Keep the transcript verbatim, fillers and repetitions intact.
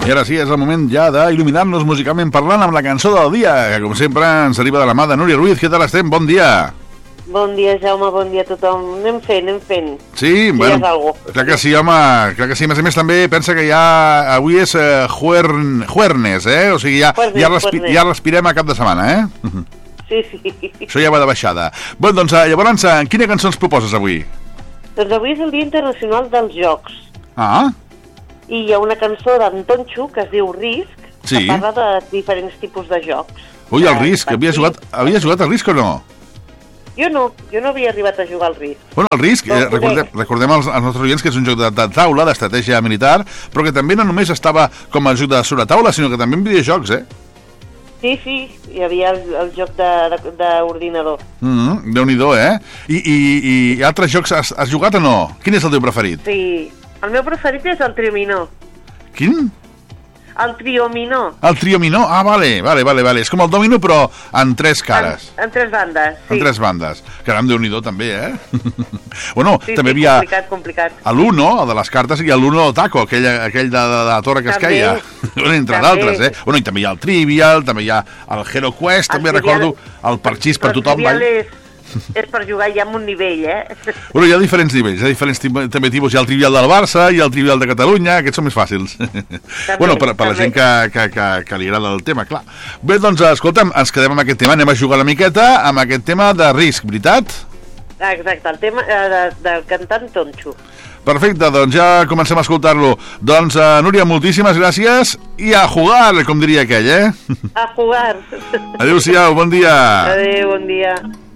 I ara sí, és el moment ja d'il·luminar-nos musicalment parlant amb la cançó del dia, que com sempre ens arriba de la mà de Núria Ruiz. Què tal estem? Bon dia. Bon dia, Jaume, bon dia a tothom. Anem fent, anem fent. Sí, bueno, clar que sí, home, clar que sí. A més a més també pensa que ja avui és eh, juern, juernes, eh? O sigui, ja, juernes, ja, respi ja respirem a cap de setmana, eh? Sí, sí. Això ja va de baixada. Bé, doncs, llavors, quina cançó ens proposes avui? Doncs avui és el Dia Internacional dels Jocs. Ah. I hi ha una cançó d'en Tonxo que es diu Risc, sí, que parla de diferents tipus de jocs. Ui, el Risc, havia jugat, havia jugat al Risc o no? Jo no, jo no havia arribat a jugar al Risc. Bueno, el Risc, eh, recordem, recordem als, als nostres oients que és un joc de, de taula, d'estratègia militar, però que també no només estava com a joc de sobretaula, sinó que també en videojocs, eh? Sí, sí, hi havia el, el joc d'ordinador. Mm -hmm, Déu-n'hi-do, eh? I, i, I altres jocs has, has jugat o no? Quin és el teu preferit? Sí, el meu preferit és el Triominó. Quin? El Triominó. El Triominó? Ah, vale, vale, vale, vale. És com el Domino, però en tres cares. En, en tres bandes, sí. En tres bandes. Caram, Déu-n'hi-do, també, eh? bueno, sí, també sí, havia... complicat, complicat. l'Uno, el de les cartes, i l'Uno del taco, aquell, aquell de, de, de la torre que també es caia. bueno, entre d'altres, eh? Bueno, i també hi ha el Trivial, també hi ha el Hero Quest, també el recordo el parxís per tothom. El Trivial és... és per jugar ja amb un nivell, eh? Bueno, hi ha diferents nivells, hi ha diferents també tipus. Hi ha el Trivial del Barça, hi ha el Trivial de Catalunya, aquests són més fàcils. També, bueno, per, per la gent que, que, que, que li agrada el tema, clar. Bé, doncs, escolta'm, ens quedem amb aquest tema, anem a jugar una miqueta amb aquest tema de Risc, veritat? Exacte, el tema eh, de, del cantant Tonxo. Perfecte, doncs ja comencem a escoltar-lo. Doncs, uh, Núria, moltíssimes gràcies i a jugar, com diria aquell, eh? A jugar. Adéu-siau, bon dia. Adéu, bon dia.